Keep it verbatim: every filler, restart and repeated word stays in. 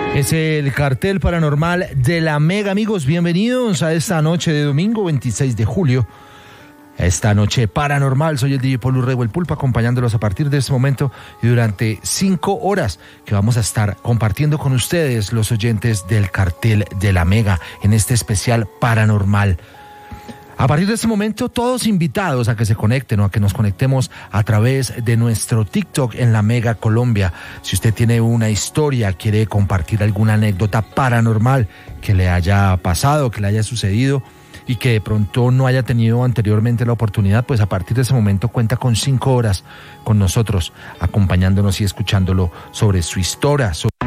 Es el cartel paranormal de la Mega. Amigos, bienvenidos a esta noche de domingo veintiséis de julio. Esta noche paranormal, soy el D J Paul Urrego, el Pulpo, acompañándolos a partir de este momento y durante cinco horas que vamos a estar compartiendo con ustedes, los oyentes del cartel de la Mega, en este especial paranormal. A partir de este momento, todos invitados a que se conecten o a que nos conectemos a través de nuestro TikTok en la Mega Colombia. Si usted tiene una historia, quiere compartir alguna anécdota paranormal que le haya pasado, que le haya sucedido y que de pronto no haya tenido anteriormente la oportunidad, pues a partir de ese momento cuenta con cinco horas con nosotros, acompañándonos y escuchándolo sobre su historia, sobre